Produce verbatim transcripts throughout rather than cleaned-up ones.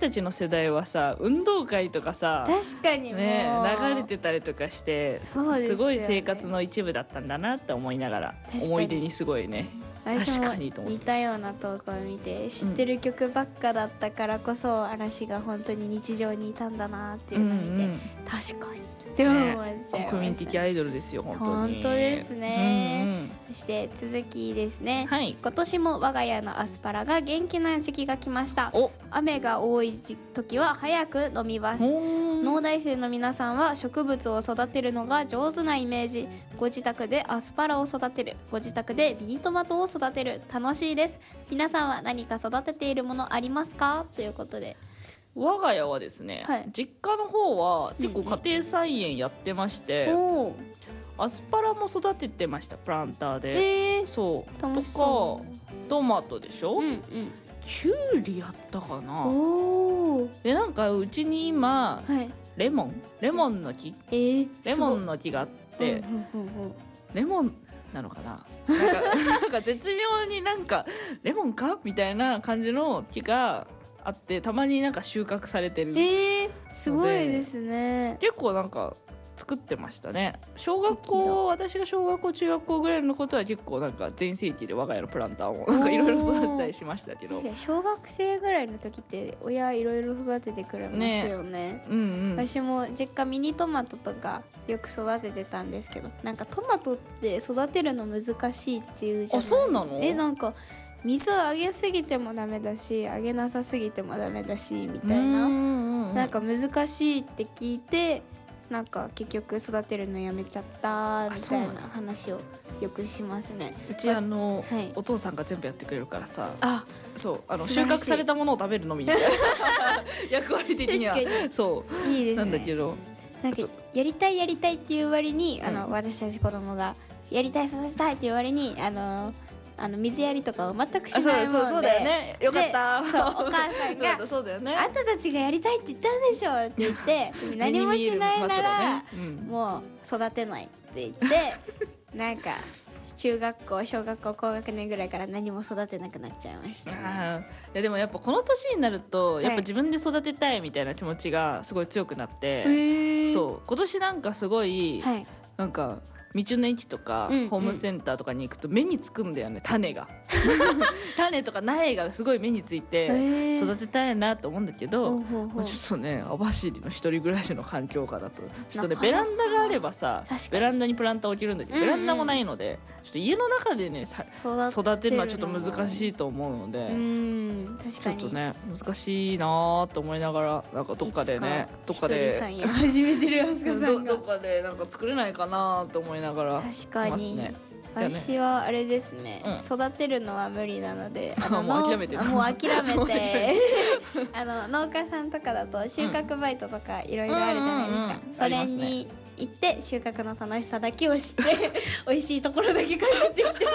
たちの世代はさ運動会とかさ確かにもう、 ね、流れてたりとかして、 そうですよね、 すごい生活の一部だったんだなって思いながら思い出にすごいね私も確かにと思って似たような投稿を見て知ってる曲ばっかだったからこそ、うん、嵐が本当に日常にいたんだなっていうのを見て、うんうん、確かにって思っちゃいました、ね、 国民的アイドルですよ本当に。 本当ですね、 うんうん、 そして続きですね、 はい、 今年も我が家のアスパラが元気な時期が来ました。雨が多い時は早く飲みます。農大生の皆さんは植物を育てるのが上手なイメージ。ご自宅でアスパラを育てる、ご自宅でミニトマトを育てる、楽しいです。皆さんは何か育てているものありますかということで、 我が家はですね、はい、実家の方は結構家庭菜園やってまして、うん、アスパラも育ててましたプランターで、 えー、 そう楽しそう。 とかトマトでしょ、 うんうん、 キュウリやったかな。おでなんかうちに今、はい、レモンレモンの木、 えー、 レモンの木があって、 うんうんうんうん、 レモンなのかななんかなんか絶妙になんかレモンかみたいな感じの木があって、たまになんか収穫されてる。 えー、すごいですね。 結構なんか作ってましたね。小学校私が小学校中学校ぐらいのことは結構なんか全盛期で我が家のプランターもなんかいろいろ育てたりしましたけど、 小学生ぐらいの時って親いろいろ育ててくれますよね。ね、うんうん、私も実家ミニトマトとかよく育ててたんですけど、なんかトマトって育てるの難しいっていうじゃない。あ、そうなの？え、なんか水をあげすぎてもダメだし、あげなさすぎてもダメだしみたいな、なんか難しいって聞いて、なんか結局育てるのやめちゃったみたいな話をよくしますね。 うちあの、はい、お父さんが全部やってくれるからさ、あ、そうあの収穫されたものを食べるのみたいな役割的にはそういいですね。なんだけど、 なんかやりたいやりたいっていう割に、あの、うん、私たち子供がやりたい育てたいっていう割にあのあの水やりとかを全くしないもんで、 そうそうだよね、よかった。 そう、お母さんがそうだよ、ね、あんたたちがやりたいって言ったんでしょって言って何もしないなら、ね、うん、もう育てないって言ってなんか中学校小学校高学年ぐらいから何も育てなくなっちゃいましたね。 あ、いやでもやっぱこの年になるとやっぱ自分で育てたいみたいな気持ちがすごい強くなって、はい、そう今年なんかすごい、はい、なんか道の駅とか、うんうん、ホームセンターとかに行くと目につくんだよね、種が種とか苗がすごい目について育てたいなと思うんだけど、まあ、ちょっとね網走の一人暮らしの環境下だとちょっとねベランダがあればさベランダにプランター置けるんだけど、ベランダもないのでちょっと家の中でねさ育てるのはちょっと難しいと思うので、うん、確かにちょっとね難しいなと思いながら、なんかどっかでねどっかで一人さん始めてるやすかさんがどっかでなんか作れないかなと思いながら、 確かに、ね、私はあれですね、うん、育てるのは無理なので、あのもう諦めてもう諦めてあの農家さんとかだと収穫バイトとかいろいろあるじゃないですか、うんうんうんうん、それに行って収穫の楽しさだけを知って美味しいところだけ感じてきて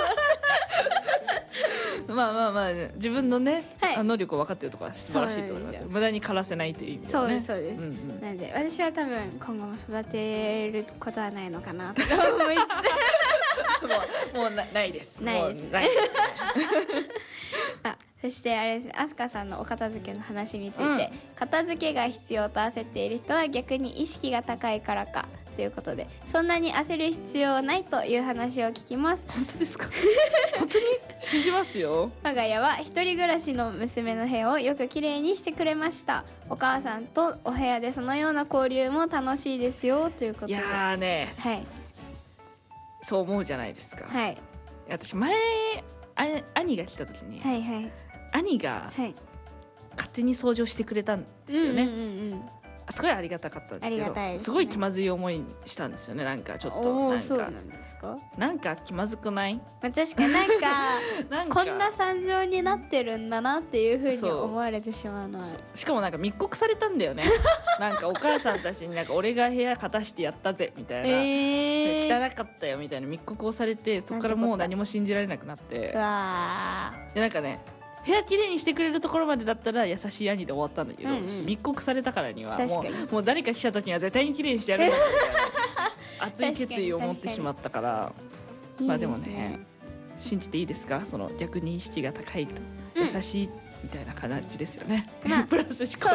ますまあまあまあ自分のね、はい、能力を分かっているところは素晴らしいと思いますよ。無駄に枯らせないという意味ではね。 そうですそうです、うんうん、なので私は多分今後も育てることはないのかなとか思いつつもう、もう な, ないですないです、 もうないですねあ、そしてあれですね、アスカさんのお片付けの話について、うん、片付けが必要と焦っている人は逆に意識が高いからかということで、そんなに焦る必要ないという話を聞きます。 本当ですか本当に信じますよ。 我が家は一人暮らしの娘の部屋をよくきれいにしてくれました。お母さんとお部屋でそのような交流も楽しいですよということで、 いやーね、 はい、 そう思うじゃないですか。 はい、 私前兄が来た時に、 はいはい、 兄が勝手に掃除をしてくれたんですよね、うんうんうんうん、すごいありがたかったんですけど、ありがたいですね、すごい気まずい思いしたんですよね。なんかちょっとなんかそうなんですか、 なんか気まずくない？ 確かになんかなんかこんな惨状になってるんだなっていう風に思われてしまうのは、 しかもなんか密告されたんだよねなんかお母さんたちになんか俺が部屋片してやったぜみたいな、えー、汚かったよみたいな密告をされて、そこからもう何も信じられなくなって、うわでなんかね部屋きれいにしてくれるところまでだったら優しい兄で終わったんだけど、うんうん、密告されたからにはもう、もう誰か来た時には絶対にきれいにしてやるんだみたいな熱い決意を持ってしまったから、まあでもね、信じていいですか、その逆に意識が高いと優しいみたいな感じですよね、まあ、プラス思考